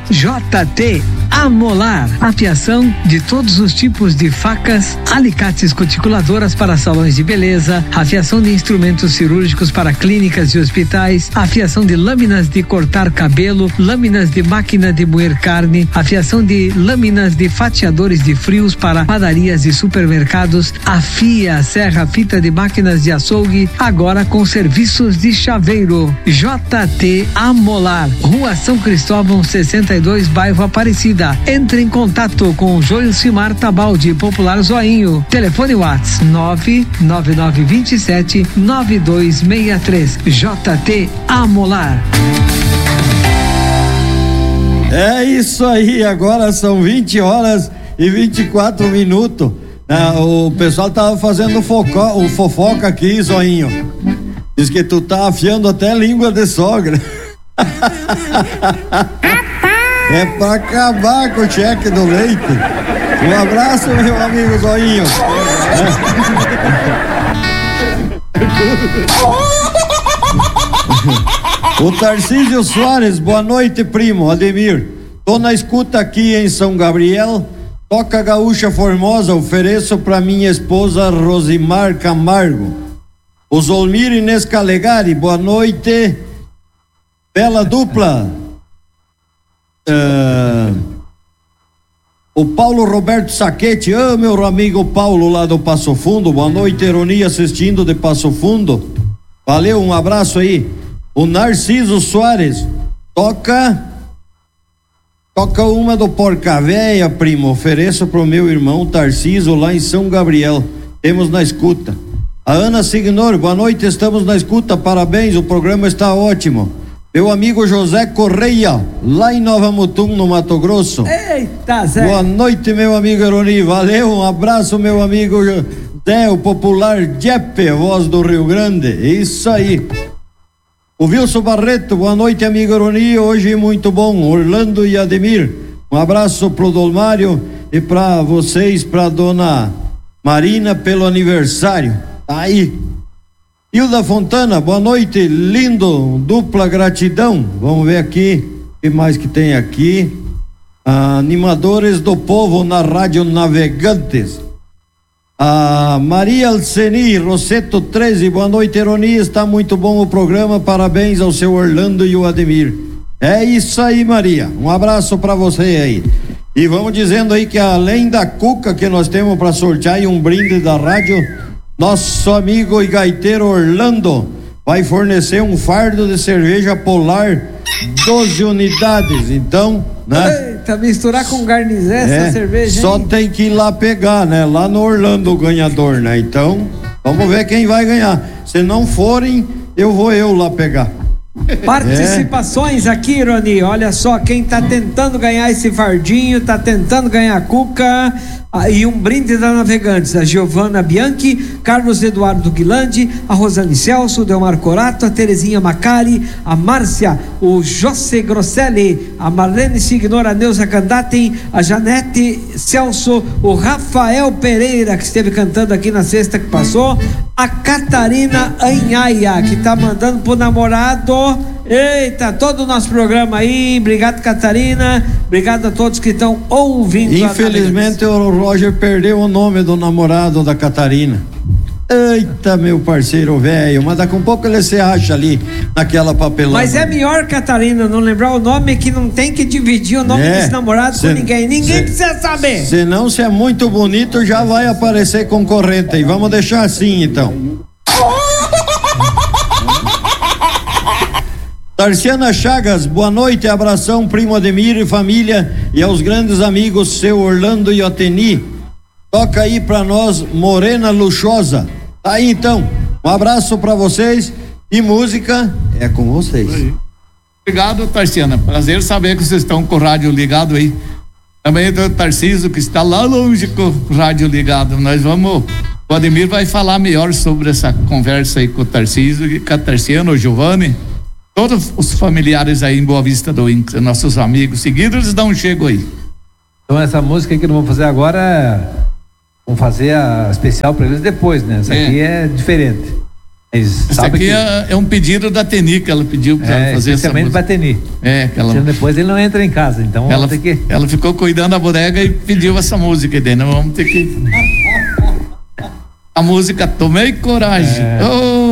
JT Amolar, afiação de todos os tipos de facas, alicates cuticuladoras para salões de beleza, afiação de instrumentos cirúrgicos para clínicas e hospitais, afiação de lâminas de cortar cabelo, lâminas de máquina de moer carne, afiação de lâminas de fatiadores de frios para padarias e supermercados, afia, serra, fita de máquinas de açougue, agora com serviços de chaveiro. JT Amolar, Rua São Cristóvão 62, bairro Aparecida. Entre em contato com o Joilcimar Tabaldi, Popular Zoinho. Telefone WhatsApp 99927-9263. JT Amolar. É isso aí, agora são 20h24. O pessoal tava fazendo o fofoca aqui, Zoinho. Diz que tu tá afiando até língua de sogra. É pra acabar com o cheque do leite. Um abraço, meu amigo Zoinho. O Tarcísio Soares, boa noite, primo. Ademir, tô na escuta aqui em São Gabriel. Toca Gaúcha Formosa, ofereço pra minha esposa Rosimar Camargo. O Zolmir Inês Calegari, boa noite. Bela dupla. O Paulo Roberto Saquete, meu amigo Paulo lá do Passo Fundo, boa noite, Ironia assistindo de Passo Fundo, valeu, um abraço aí. O Narciso Soares, toca uma do Porca Véia, primo, ofereço pro meu irmão Tarciso lá em São Gabriel, temos na escuta. A Ana Signor, boa noite, estamos na escuta, parabéns, o programa está ótimo. Meu amigo José Correia, lá em Nova Mutum, no Mato Grosso. Eita, Zé. Boa noite, meu amigo Eroni. Valeu, um abraço, meu amigo Zé, o popular Jeppe, voz do Rio Grande. Isso aí. O Wilson Barreto, boa noite, amigo Eroni. Hoje muito bom. Orlando e Ademir. Um abraço pro Dolmário e pra vocês, pra dona Marina, pelo aniversário. Tá aí. Hilda Fontana, boa noite, lindo, dupla gratidão. Vamos ver aqui, o que mais que tem aqui? Animadores do Povo na Rádio Navegantes. Maria Alceni, Rosseto 13, boa noite, Eroni, está muito bom o programa, parabéns ao seu Orlando e o Ademir. É isso aí, Maria, um abraço para você aí. E vamos dizendo aí que além da cuca que nós temos para sortear e um brinde da rádio, nosso amigo e gaiteiro Orlando vai fornecer um fardo de cerveja Polar, 12 unidades, então, né? Eita, misturar com garnizé essa cerveja, só hein? tem que ir lá pegar, né? Lá no Orlando o ganhador, né? Então, vamos ver quem vai ganhar. Se não forem, eu vou lá pegar. Participações aqui, Ironi, olha só, quem tá tentando ganhar esse fardinho, tá tentando ganhar a cuca e um brinde da Navegantes, a Giovana Bianchi, Carlos Eduardo Guilandi, a Rosane Celso, o Delmar Corato, a Terezinha Macari, a Márcia, o José Grosselli, a Marlene Signora, a Neuza Candatem, a Janete Celso, o Rafael Pereira, que esteve cantando aqui na sexta que passou, a Catarina Anhaia, que tá mandando pro namorado. Eita, todo o nosso programa aí, obrigado, Catarina, obrigado a todos que estão ouvindo. Infelizmente o Roger perdeu o nome do namorado da Catarina. Eita, meu parceiro velho, mas daqui a um pouco ele se acha ali naquela papelada. Mas é melhor, Catarina, não lembrar o nome, que não tem que dividir o nome desse namorado com ninguém precisa saber. Senão, se é muito bonito, já vai aparecer concorrente aí, vamos deixar assim então. Tarciana Chagas, boa noite, abração, primo Ademir e família, e aos grandes amigos seu Orlando e Oteni. Toca aí pra nós, Morena Luxosa. Tá aí então, um abraço pra vocês e música é com vocês. Obrigado, Tarciana, prazer saber que vocês estão com o rádio ligado aí. Também do Tarcísio, que está lá longe com o rádio ligado. O Ademir vai falar melhor sobre essa conversa aí com o Tarcísio e com a Tarciana, o Giovanni. Todos os familiares aí em Boa Vista do Inca, nossos amigos seguidos, eles dão um chego aí. Então essa música que nós vamos fazer agora, vamos fazer a especial para eles depois, né? Essa aqui é diferente. Esse aqui é um pedido da Teni, que ela pediu pra fazer essa música. Pra Teni. Depois ele não entra em casa, então ela ficou cuidando da bodega e pediu essa música, daí nós vamos ter que... A música Tomei Coragem.